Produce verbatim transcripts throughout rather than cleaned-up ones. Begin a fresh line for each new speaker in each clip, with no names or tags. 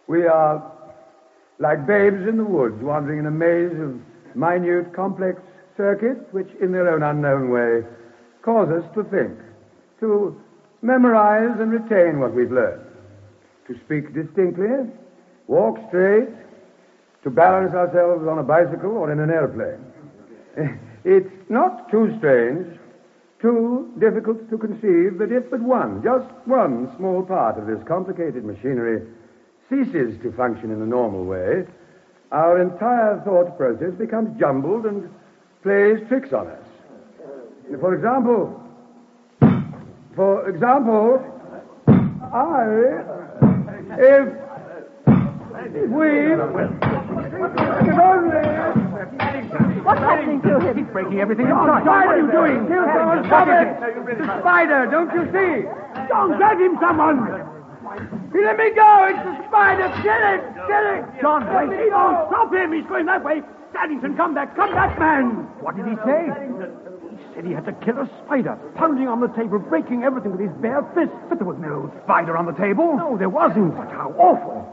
We are like babes in the woods, wandering in a maze of minute, complex circuits, which, in their own unknown way, cause us to think, to memorize and retain what we've learned, to speak distinctly, walk straight, to balance ourselves on a bicycle or in an airplane. It's not too strange, too difficult to conceive that if but one, just one small part of this complicated machinery ceases to function in a normal way, our entire thought process becomes jumbled and plays tricks on us. For example, for example, I, if, if we, if only...
What's happening to him?
He's breaking everything
John,
inside.
John, what are you doing? Kill someone, stop it! It's a spider, don't you see?
John, grab him, someone!
Let me go! It's a spider! Kill it! Kill it!
John, wait! Don't stop him! He's going that way! Staddington, come back! Come back, man! What did he say? He said he had to kill a spider, pounding on the table, breaking everything with his bare fist. But there was no spider on the table. No, there wasn't. But how awful!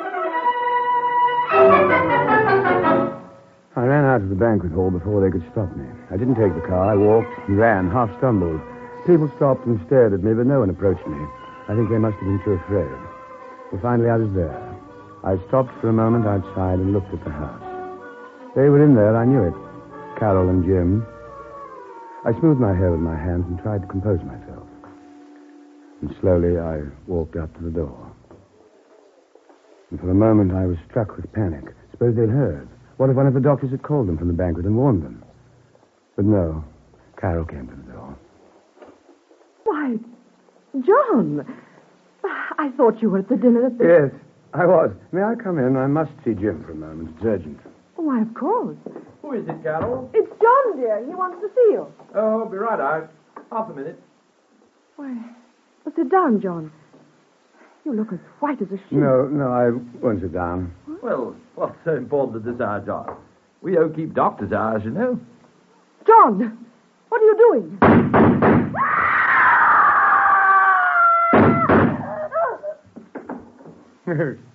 I ran out of the banquet hall before they could stop me. I didn't take the car. I walked and ran, half stumbled. People stopped and stared at me, but no one approached me. I think they must have been too afraid. Well, finally, I was there. I stopped for a moment outside and looked at the house. They were in there, I knew it. Carol and Jim. I smoothed my hair with my hands and tried to compose myself. And slowly, I walked up to the door. And for a moment, I was struck with panic. Suppose they'd heard. What if one of the doctors had called them from the banquet and warned them? But no. Carol came to the door.
Why, John, I thought you were at the dinner at the...
Yes, I was. May I come in? I must see Jim for a moment. It's urgent.
Why, of course.
Who is it, Carol?
It's John, dear. He wants to see you.
Oh, be right out. Half a minute.
Why, well, sit down, John. You look as white as a sheet.
No, no, I won't sit down.
Well, what's so important at this hour, John? We don't keep doctor's hours, you know.
John, what are you doing?